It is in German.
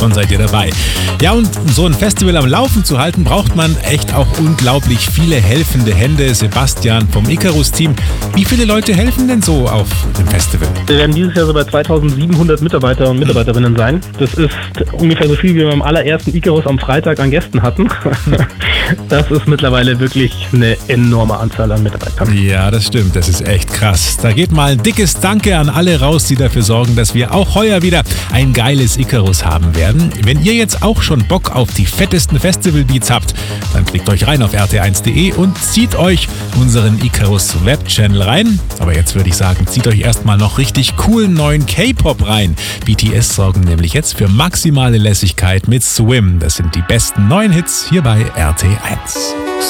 schon seid ihr dabei. Ja, und um so ein Festival am Laufen zu halten, braucht man echt auch unglaublich viele helfende Hände. Sebastian vom Icarus-Team, wie viele Leute helfen denn so auf dem Festival? Wir werden dieses Jahr so bei 2700 Mitarbeiter und Mitarbeiterinnen sein. Das ist ungefähr so viel, wie wir beim allerersten Icarus am Freitag an Gästen hatten. Das ist mittlerweile wirklich eine enorme Anzahl an Mitarbeitern. Ja, das stimmt. Das ist echt krass. Da geht mal ein dickes Danke an alle raus, die dafür sorgen, dass wir auch heuer wieder ein geiles Icarus haben werden. Wenn ihr jetzt auch schon Bock auf die fettesten Festival-Beats habt, dann klickt euch rein auf rt1.de und zieht euch unseren Icarus Web-Channel rein. Aber jetzt würde ich sagen, zieht euch erstmal noch richtig coolen neuen K-Pop rein. BTS sorgen nämlich jetzt für maximale Lässigkeit mit Swim. Das sind die besten neuen Hits hier bei RT1.